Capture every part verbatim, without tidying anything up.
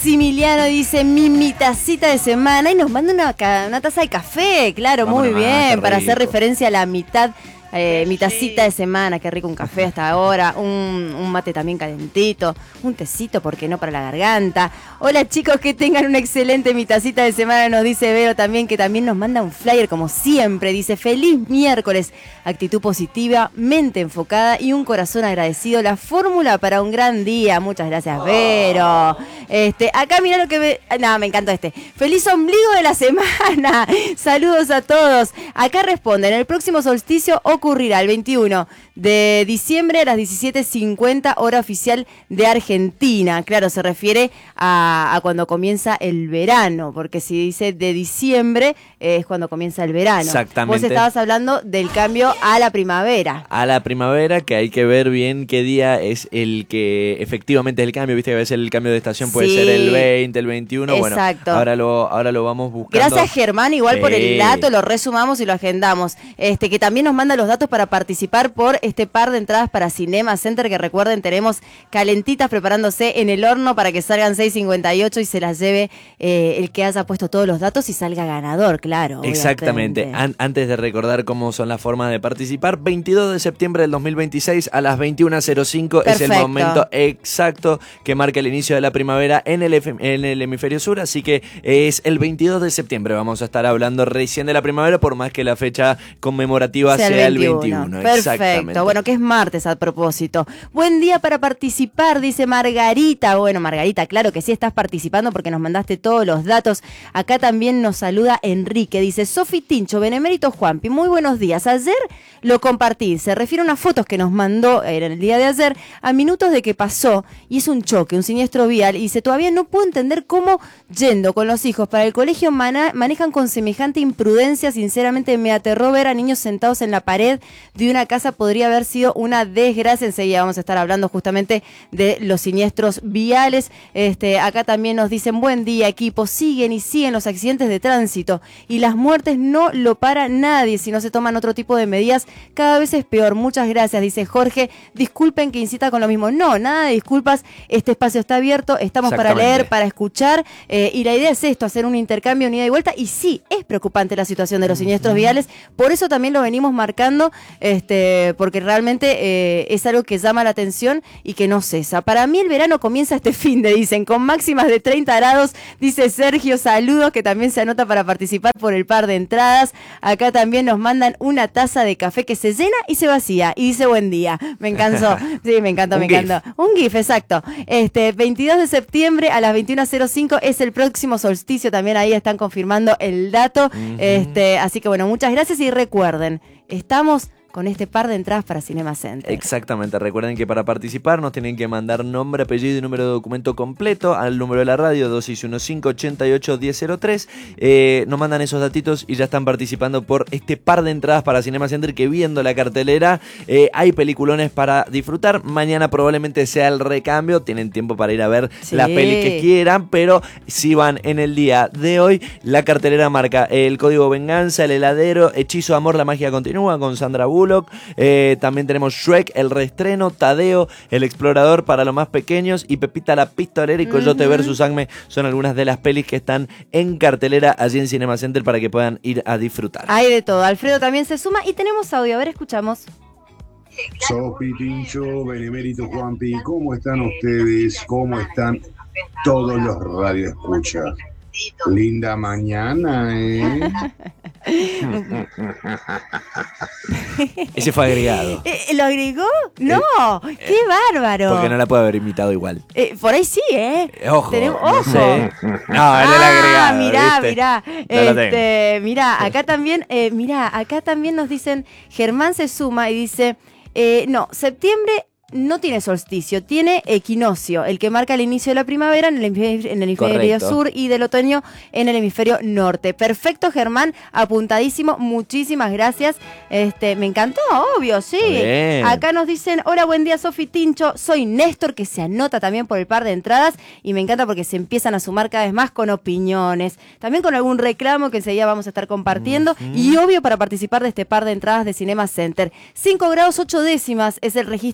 Maximiliano dice, mi, mi tacita de semana, y nos manda una, una taza de café, claro, Vamos muy bien, para hacer referencia a la mitad, eh, mi tacita de semana, qué rico un café hasta ahora, un, un mate también calentito, un tecito, ¿por qué no?, para la garganta. Hola chicos, que tengan una excelente mi tacita de semana, nos dice Vero también, que también nos manda un flyer como siempre, dice, feliz miércoles, actitud positiva, mente enfocada y un corazón agradecido, la fórmula para un gran día. Muchas gracias, Vero. Este, acá mirá lo que me... No, me encantó este. Feliz ombligo de la semana. Saludos a todos. Acá responden, el próximo solsticio ocurrirá el veintiuno de diciembre a las diecisiete cincuenta, hora oficial de Argentina. Claro, se refiere a, a cuando comienza el verano, porque si dice de diciembre eh, es cuando comienza el verano. Exactamente. Vos estabas hablando del cambio a la primavera. A la primavera, que hay que ver bien qué día es el que efectivamente es el cambio. Viste que a veces el cambio de estación puede sí. ser el veinte, el veintiuno. Exacto. Bueno, ahora lo, ahora lo vamos buscando. Gracias, Germán, igual sí. por el dato, lo resumamos y lo agendamos. Este, que también nos manda los datos para participar por este par de entradas para Cinema Center, que recuerden, tenemos calentitas preparándose en el horno para que salgan seis cincuenta y ocho y se las lleve eh, el que haya puesto todos los datos y salga ganador, claro. Exactamente. An- antes de recordar cómo son las formas de participar, veintidós de septiembre del dos mil veintiséis a las veintiuna cero cinco es el momento exacto que marca el inicio de la primavera en el, F- en el hemisferio sur, así que es el veintidós de septiembre. Vamos a estar hablando recién de la primavera, por más que la fecha conmemorativa sea, sea el veintiuno. Perfecto. Bueno, que es martes a propósito. Buen día para participar, dice Margarita. Bueno, Margarita, claro que sí estás participando porque nos mandaste todos los datos. Acá también nos saluda Enrique. Dice, Sofi Tincho, Benemérito Juanpi, muy buenos días. Ayer lo compartí. Se refiere a unas fotos que nos mandó en el día de ayer, a minutos de que pasó y es un choque, un siniestro vial. Y dice, todavía no puedo entender cómo yendo con los hijos para el colegio mana- manejan con semejante imprudencia. Sinceramente me aterró ver a niños sentados en la pared de una casa. Podría haber sido una desgracia. Enseguida vamos a estar hablando justamente de los siniestros viales. Este, acá también nos dicen, buen día equipo, siguen y siguen los accidentes de tránsito y las muertes no lo para nadie si no se toman otro tipo de medidas. Cada vez es peor. Muchas gracias, dice Jorge. Disculpen que incita con lo mismo. No, nada de disculpas. Este espacio está abierto. Estamos para leer, para escuchar. Eh, y la idea es esto, hacer un intercambio, un ida y vuelta. Y sí, es preocupante la situación de los siniestros viales. Por eso también lo venimos marcando, este, porque realmente eh, es algo que llama la atención y que no cesa. Para mí el verano comienza este fin de, dicen, con máximas de treinta grados. Dice Sergio, saludos, que también se anota para participar por el par de entradas. Acá también nos mandan una taza de café que se llena y se vacía. Y dice buen día. Me encantó. Sí, me encanta, me encanta. Un GIF, exacto. Este, veintidós de septiembre a las veintiuna cero cinco es el próximo solsticio. También ahí están confirmando el dato. Uh-huh. Este, así que bueno, muchas gracias y recuerden, estamos con este par de entradas para Cinema Center. Exactamente, recuerden que para participar nos tienen que mandar nombre, apellido y número de documento completo al número de la radio dos seis uno cinco, ochenta y ocho, diez cero tres. Eh, nos mandan esos datitos y ya están participando por este par de entradas para Cinema Center, que viendo la cartelera eh, hay peliculones para disfrutar. Mañana probablemente sea el recambio, tienen tiempo para ir a ver sí. la peli que quieran, pero si van en el día de hoy, la cartelera marca El Código Venganza, El Heladero, Hechizo de Amor, La Magia Continúa con Sandra Bullock. Eh, también tenemos Shrek, el reestreno, Tadeo, el explorador para los más pequeños y Pepita la pistolera y Coyote uh-huh. versus Acme son algunas de las pelis que están en cartelera allí en Cinema Center para que puedan ir a disfrutar. Hay de todo. Alfredo también se suma y tenemos audio. A ver, escuchamos. Sofi, Tincho, Benemérito Juanpi, ¿cómo están ustedes? ¿Cómo están todos los radioescuchas? Linda mañana, ¿eh? Ese fue agregado. ¿Eh, ¿Lo agregó? No, eh, ¡qué bárbaro! Porque no la puede haber imitado igual. Eh, por ahí sí, ¿eh? Ojo. Tenemos, ojo. No, sé. no él ah, es el agregado. Mirá, ¿viste? mirá. No este, mirá, acá también, eh, mirá, acá también nos dicen, Germán se suma y dice, eh, no, septiembre no tiene solsticio, tiene equinoccio, el que marca el inicio de la primavera en el hemisferio, en el hemisferio sur y del otoño en el hemisferio norte. Perfecto, Germán, apuntadísimo, muchísimas gracias. Este, me encantó, obvio, sí. Bien. Acá nos dicen, hola, buen día, Sofi Tincho, soy Néstor, que se anota también por el par de entradas y me encanta porque se empiezan a sumar cada vez más con opiniones, también con algún reclamo que enseguida vamos a estar compartiendo uh-huh. y obvio para participar de este par de entradas de Cinema Center. cinco grados ocho décimas es el registro a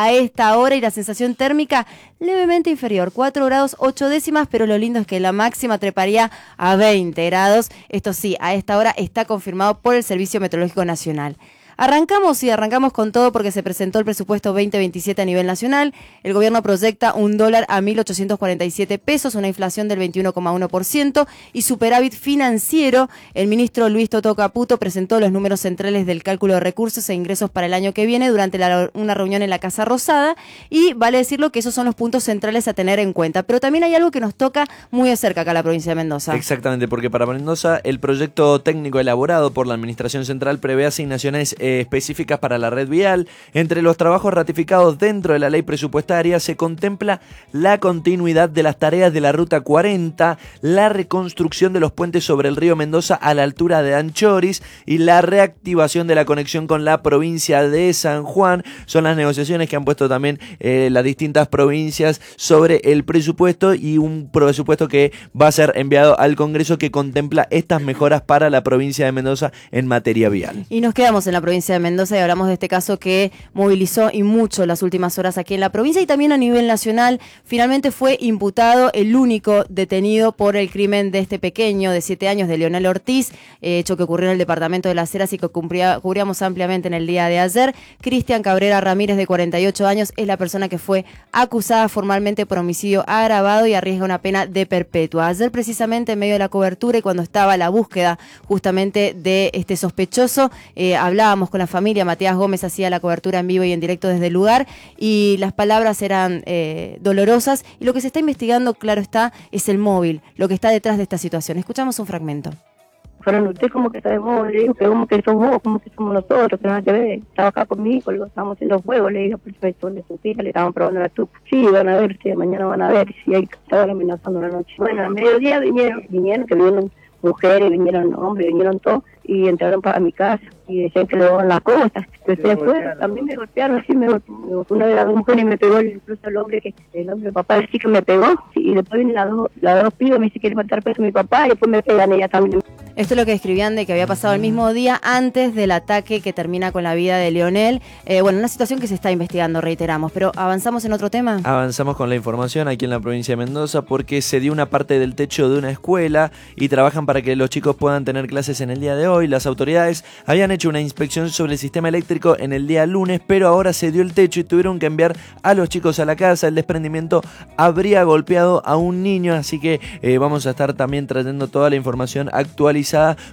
a esta hora y la sensación térmica levemente inferior, cuatro grados ocho décimas, pero lo lindo es que la máxima treparía a veinte grados. Esto sí, a esta hora está confirmado por el Servicio Meteorológico Nacional. Arrancamos y arrancamos con todo porque se presentó el presupuesto veinte veintisiete a nivel nacional. El gobierno proyecta un dólar a mil ochocientos cuarenta y siete pesos, una inflación del veintiuno coma uno por ciento y superávit financiero. El ministro Luis Toto Caputo presentó los números centrales del cálculo de recursos e ingresos para el año que viene durante la, una reunión en la Casa Rosada, y vale decirlo que esos son los puntos centrales a tener en cuenta. Pero también hay algo que nos toca muy de cerca acá en la provincia de Mendoza. Exactamente, porque para Mendoza el proyecto técnico elaborado por la Administración Central prevé asignaciones eh, específicas para la red vial. Entre los trabajos ratificados dentro de la ley presupuestaria se contempla la continuidad de las tareas de la Ruta cuarenta, la reconstrucción de los puentes sobre el río Mendoza a la altura de Anchoris y la reactivación de la conexión con la provincia de San Juan. Son las negociaciones que han puesto también eh, las distintas provincias sobre el presupuesto, y un presupuesto que va a ser enviado al Congreso que contempla estas mejoras para la provincia de Mendoza en materia vial. Y nos quedamos en la provincia de Mendoza y hablamos de este caso que movilizó y mucho las últimas horas aquí en la provincia y también a nivel nacional. Finalmente fue imputado el único detenido por el crimen de este pequeño de siete años, de Leonel Ortiz, eh, hecho que ocurrió en el departamento de Las Heras y que cubría, cubríamos ampliamente en el día de ayer. Cristian Cabrera Ramírez, de cuarenta y ocho años, es la persona que fue acusada formalmente por homicidio agravado y arriesga una pena de perpetua. Ayer, precisamente en medio de la cobertura y cuando estaba la búsqueda justamente de este sospechoso, eh, hablábamos con la familia. Matías Gómez hacía la cobertura en vivo y en directo desde el lugar y las palabras eran eh, dolorosas, y lo que se está investigando, claro está, es el móvil, lo que está detrás de esta situación. Escuchamos un fragmento. Fueron usted como que sabemos, le digo, que como que sos vos, como que somos nosotros, que nada que ver. Estaba acá conmigo, le digo, estábamos haciendo fuego, le digo, perfecto, le supira, le estaban probando la estufa. Sí, van a ver, sí, mañana van a ver, si hay que estar amenazando la noche. Bueno, a mediodía vinieron, vinieron, que vinieron mujeres, vinieron hombres, vinieron todos, y entraron para mi casa, y decían que le daban las cosas. Después fueron, también me golpearon, así me golpearon. Una de las dos mujeres me pegó, incluso el hombre, que el hombre, el papá, sí que me pegó, y después vienen las dos, las dos pibas, me dice que quiere matar preso a mi papá, y después me pegan ella también. Esto es lo que escribían de que había pasado el mismo día antes del ataque que termina con la vida de Leonel. Eh, bueno, una situación que se está investigando, reiteramos. Pero ¿avanzamos en otro tema? Avanzamos con la información aquí en la provincia de Mendoza porque se dio una parte del techo de una escuela y trabajan para que los chicos puedan tener clases en el día de hoy. Las autoridades habían hecho una inspección sobre el sistema eléctrico en el día lunes, pero ahora se dio el techo y tuvieron que enviar a los chicos a la casa. El desprendimiento habría golpeado a un niño, así que eh, vamos a estar también trayendo toda la información actualizada